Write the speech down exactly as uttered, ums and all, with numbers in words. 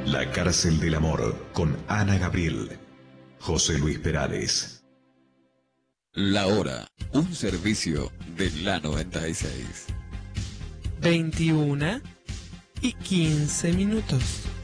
La cárcel del amor con Ana Gabriel. José Luis Perales. La hora, un servicio de la noventa y seis. veintiuna y quince minutos.